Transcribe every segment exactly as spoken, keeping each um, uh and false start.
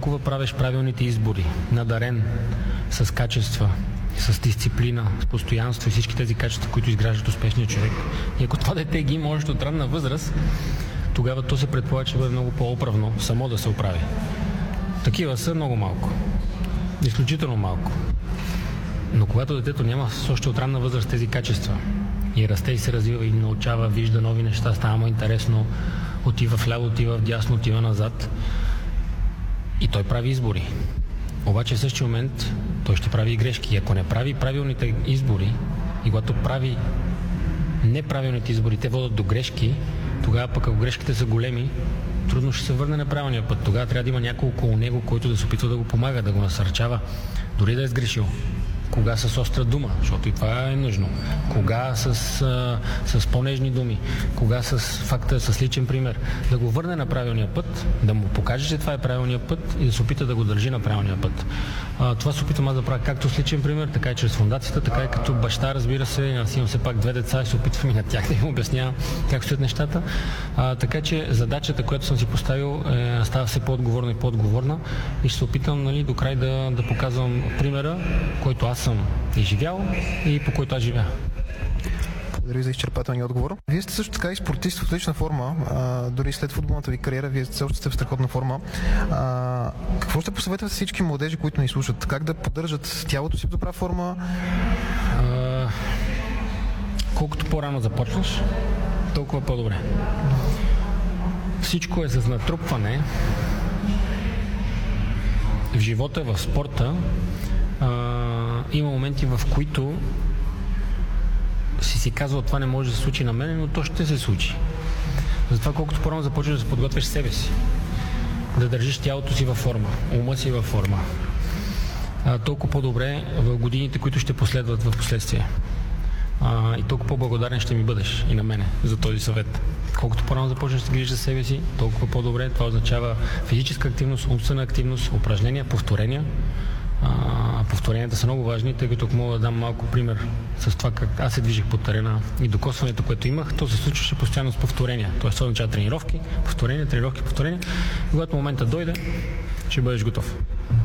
толкова правиш правилните избори, надарен с качества, с дисциплина, с постоянство и всички тези качества, които изграждат успешния човек. И ако това дете ги може от ранна възраст, тогава то се предполага, че бъде много по-оправно само да се оправи. Такива са много малко. Изключително малко. Но когато детето няма още от ранна възраст тези качества и расте и се развива и научава, вижда нови неща, става му интересно, отива вляво, отива вдясно, отива назад и той прави избори. Обаче в същия момент той ще прави и грешки. И ако не прави правилните избори и когато прави неправилните избори, те водят до грешки, тогава пък ако грешките са големи, трудно ще се върне на правилния път. Тогава трябва да има някой около него, който да се опитва да го помага, да го насърчава, дори да е сгрешил. Кога с остра дума, защото и това е нужно. Кога с, а, с по-нежни думи. Кога с факта, с личен пример. Да го върне на правилния път, да му покаже, че това е правилният път и да се опита да го държи на правилния път. А, това се опитам аз да правя както с личен пример, така и чрез фондацията, така и като баща, разбира се. Аз имам все пак две деца и се опитвам и на тях да им обяснявам как стоят нещата. А, така че задачата, която съм си поставил, е, става все по-отговорна и по-отговорна и ще се опитам, нали, до край да, да показвам примера, който аз съм изживял и по който аз живея. Благодаря за изчерпателния отговор. Вие сте също така и спортист в отлична форма, а, дори след футболната ви кариера, вие все още сте в страхотна форма. А, какво ще посъветвате всички младежи, които ни слушат? Как да поддържат тялото си в добра форма? А, колкото по-рано започнеш, толкова по-добре. Всичко е с натрупване. В живота, в спорта Uh, има моменти, в които си си казвал, това не може да се случи на мен, но то ще се случи. Затова колкото по-рано започваш да се подготвяш себе си, да държиш тялото си във форма, ума си във форма, uh, толкова по-добре в годините, които ще последват в последствие. Uh, и толкова по-благодарен ще ми бъдеш и на мене за този съвет. Колкото по-рано започнеш да се грижиш за себе си, толкова по-добре. Това означава физическа активност, умствена активност, упражнения, повторения. А, повторенията са много важни, тъй като ако мога да дам малко пример с това как аз се движих по терена и докосването, което имах, то се случваше постоянно с повторения. Тоест, това означава тренировки, повторения, тренировки, повторения. И когато момента дойде, ще бъдеш готов.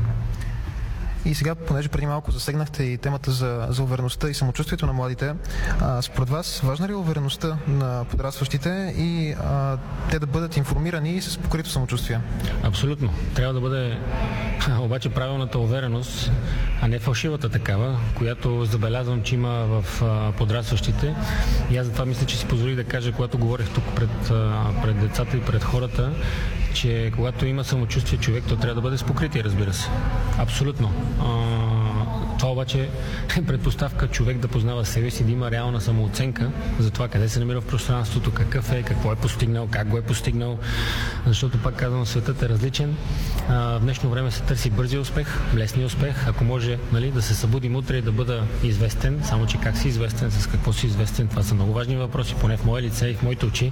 И сега, понеже преди малко засегнахте и темата за, за увереността и самочувствието на младите, а, според вас важна ли е увереността на подрастващите и а, те да бъдат информирани с покрито самочувствие? Абсолютно. Трябва да бъде обаче правилната увереност, а не фалшивата такава, която забелязвам, че има в а, подрастващите. И аз затова мисля, че си позволих да кажа, когато говорих тук пред, а, пред децата и пред хората, че когато има самочувствие човек, то трябва да бъде с покритие, разбира се. Абсолютно. А, това обаче е предпоставка човек да познава себе си, да има реална самооценка за това къде се намира в пространството, какъв е, какво е постигнал, как го е постигнал. Защото, пак казвам, светът е различен. А, в днешно време се търси бързия успех, лесния успех. Ако може, нали, да се събудим утре и да бъда известен, само че как си известен, с какво си известен, това са много важни въпроси, поне в мое лице и в моите очи.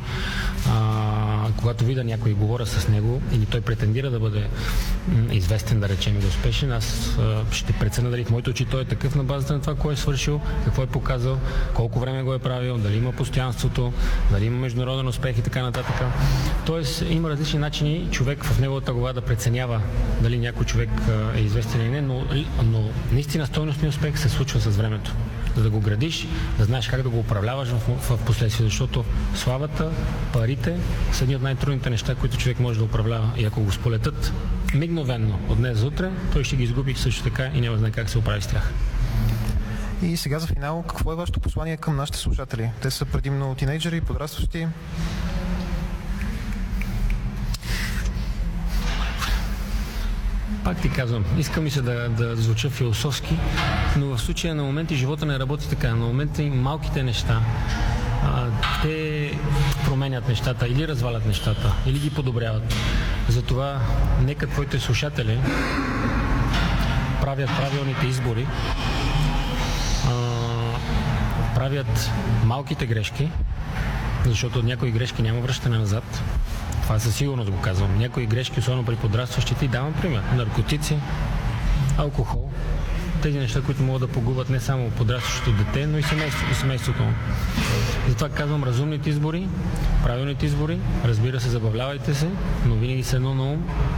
А, когато видя някой и говоря с него или той претендира да бъде м- известен, да речем, или успешен, аз а, ще преценя дали в моите очи той е такъв на базата на това, кое е свършил, какво е показал, колко време го е правил, дали има постоянството, дали има международен успех и така нататък. Тоест има различни начини човек в неговата глава да преценява дали някой човек а, е известен или не, но, но наистина стойностният успех се случва с времето. За да го градиш, да знаеш как да го управляваш в, в, в последствие, защото славата, парите са едни от най-трудните неща, които човек може да управлява. И ако го сполетат мигновенно от днес за утре, той ще ги изгуби също така и няма да знае как се оправи с тях. И сега за финал, какво е вашето послание към нашите слушатели? Те са предимно тинейджери, подрастващи. Пак ти казвам, искам и се да, да звуча философски, но в случая на моменти живота не работи така. На моменти малките неща, а, те променят нещата или развалят нещата, или ги подобряват. Затова нека твоите слушатели правят правилните избори, а, правят малките грешки, защото от някои грешки няма връщане назад. Това със сигурност го казвам. Някои грешки, особено при подрастващите, и давам пример. Наркотици, алкохол. Тези неща, които могат да погубят не само подрастващото дете, но и семейството, и семейството му. Затова казвам разумните избори, правилните избори. Разбира се, забавлявайте се, но винаги се едно на ум.